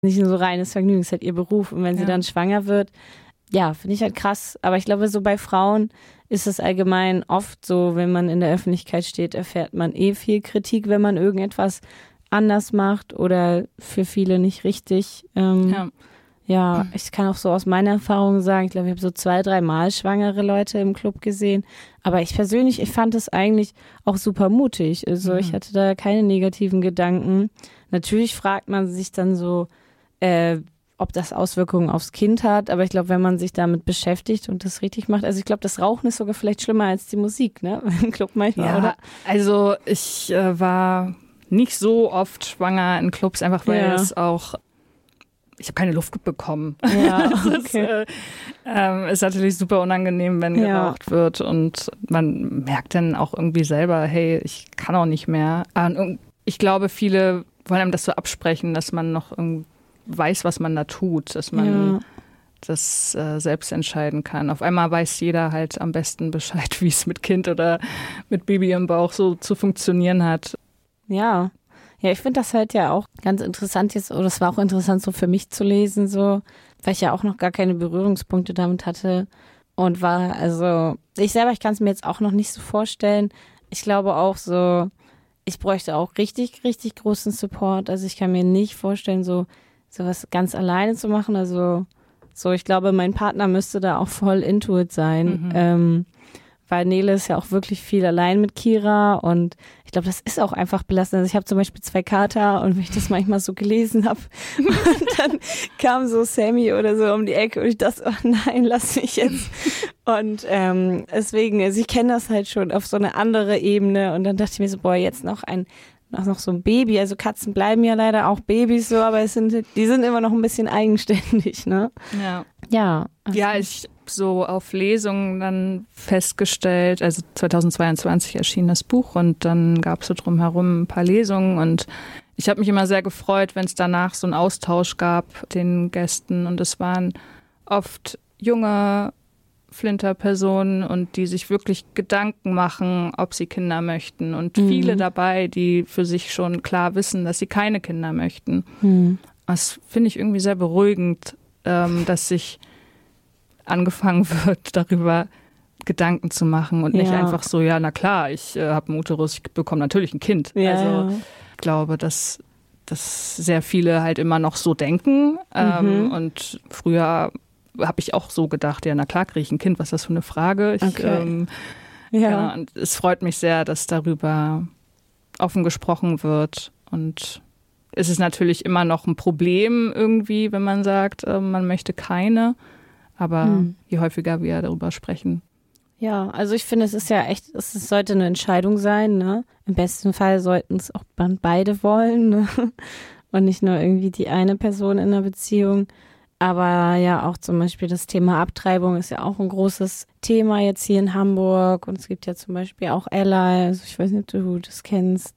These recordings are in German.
nicht nur so reines Vergnügen, es ist halt ihr Beruf. Und wenn sie dann schwanger wird, ja, finde ich halt krass. Aber ich glaube, so bei Frauen ist es allgemein oft so, wenn man in der Öffentlichkeit steht, erfährt man viel Kritik, wenn man irgendetwas anders macht oder für viele nicht richtig. Ja, ich kann auch so aus meiner Erfahrung sagen, ich glaube, ich habe so 2-3 Mal schwangere Leute im Club gesehen. Aber ich persönlich, ich fand es eigentlich auch super mutig. Also ich hatte da keine negativen Gedanken. Natürlich fragt man sich dann so, ob das Auswirkungen aufs Kind hat. Aber ich glaube, wenn man sich damit beschäftigt und das richtig macht, also ich glaube, das Rauchen ist sogar vielleicht schlimmer als die Musik, ne? Im Club manchmal, oder? Also ich war nicht so oft schwanger in Clubs, einfach weil es auch, ich habe keine Luft bekommen. Ja, okay. Ist natürlich super unangenehm, wenn geraucht wird und man merkt dann auch irgendwie selber, hey, ich kann auch nicht mehr. Und ich glaube, viele wollen einem das so absprechen, dass man noch weiß, was man da tut, dass man das selbst entscheiden kann. Auf einmal weiß jeder halt am besten Bescheid, wie es mit Kind oder mit Baby im Bauch so zu funktionieren hat. Ja, ich finde das halt ja auch ganz interessant jetzt, oder es war auch interessant so für mich zu lesen, so, weil ich ja auch noch gar keine Berührungspunkte damit hatte und war, also ich kann es mir jetzt auch noch nicht so vorstellen. Ich glaube auch so, ich bräuchte auch richtig, richtig großen Support. Also ich kann mir nicht vorstellen, so was ganz alleine zu machen. Also so, ich glaube, mein Partner müsste da auch voll into it sein. Weil Nele ist ja auch wirklich viel allein mit Kira und ich glaube, das ist auch einfach belastend. Also ich habe zum Beispiel 2 Kater und wenn ich das manchmal so gelesen habe und dann kam so Sammy oder so um die Ecke und ich dachte, oh nein, lass mich jetzt. Und deswegen, also ich kenne das halt schon auf so eine andere Ebene und dann dachte ich mir so, boah, jetzt noch so ein Baby. Also Katzen bleiben ja leider auch Babys so, aber die sind immer noch ein bisschen eigenständig, ne? Ja. Ja, ich so auf Lesungen dann festgestellt, also 2022 erschien das Buch und dann gab es so drumherum ein paar Lesungen und ich habe mich immer sehr gefreut, wenn es danach so einen Austausch gab, den Gästen und es waren oft junge Flinterpersonen und die sich wirklich Gedanken machen, ob sie Kinder möchten und viele dabei, die für sich schon klar wissen, dass sie keine Kinder möchten. Das finde ich irgendwie sehr beruhigend, dass sich angefangen wird, darüber Gedanken zu machen und nicht einfach so, ja, na klar, ich habe einen Uterus, ich bekomme natürlich ein Kind. Also ich glaube, dass sehr viele halt immer noch so denken und früher habe ich auch so gedacht, ja, na klar, kriege ich ein Kind, was ist das für eine Frage? Und es freut mich sehr, dass darüber offen gesprochen wird und es ist natürlich immer noch ein Problem irgendwie, wenn man sagt, man möchte keine. Aber je häufiger wir darüber sprechen. Ja, also ich finde, es sollte eine Entscheidung sein, ne? Im besten Fall sollten es auch beide wollen, ne? Und nicht nur irgendwie die eine Person in einer Beziehung. Aber ja, auch zum Beispiel das Thema Abtreibung ist ja auch ein großes Thema jetzt hier in Hamburg. Und es gibt ja zum Beispiel auch Ally, also ich weiß nicht, ob du das kennst,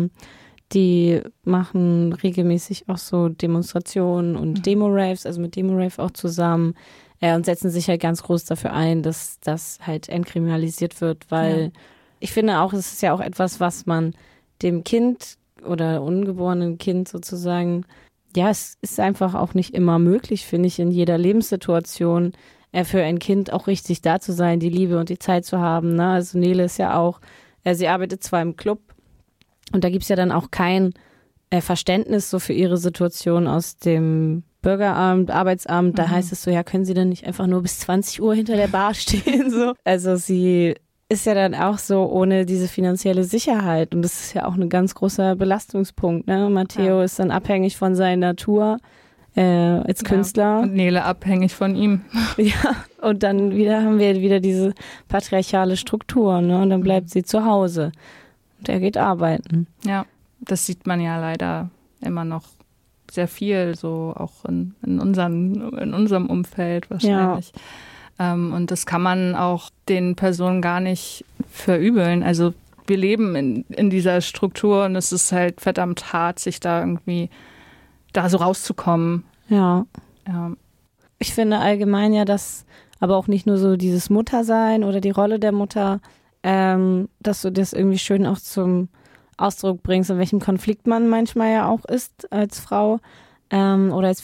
die machen regelmäßig auch so Demonstrationen und Demo-Raves, also mit Demo-Rave auch zusammen. Und setzen sich halt ganz groß dafür ein, dass das halt entkriminalisiert wird, weil ich finde auch, es ist ja auch etwas, was man dem Kind oder ungeborenen Kind sozusagen, ja, es ist einfach auch nicht immer möglich, finde ich, in jeder Lebenssituation für ein Kind auch richtig da zu sein, die Liebe und die Zeit zu haben. Ne? Also Nele ist ja auch, sie arbeitet zwar im Club und da gibt's ja dann auch kein Verständnis so für ihre Situation aus dem Bürgeramt, Arbeitsamt, da heißt es so, ja, können Sie denn nicht einfach nur bis 20 Uhr hinter der Bar stehen? So. Also sie ist ja dann auch so ohne diese finanzielle Sicherheit und das ist ja auch ein ganz großer Belastungspunkt. Ne? Matteo ist dann abhängig von seiner Tour als Künstler. Und Nele abhängig von ihm. Ja, und dann haben wir wieder diese patriarchale Struktur, ne? Und dann bleibt sie zu Hause und er geht arbeiten. Ja, das sieht man ja leider immer noch sehr viel, so auch in unserem Umfeld wahrscheinlich. Ja. Und das kann man auch den Personen gar nicht verübeln. Also wir leben in dieser Struktur und es ist halt verdammt hart, sich da irgendwie da so rauszukommen. Ja. Ich finde allgemein ja, dass aber auch nicht nur so dieses Muttersein oder die Rolle der Mutter, dass du das irgendwie schön auch zum Ausdruck bringst, in welchem Konflikt man manchmal ja auch ist als Frau. oder als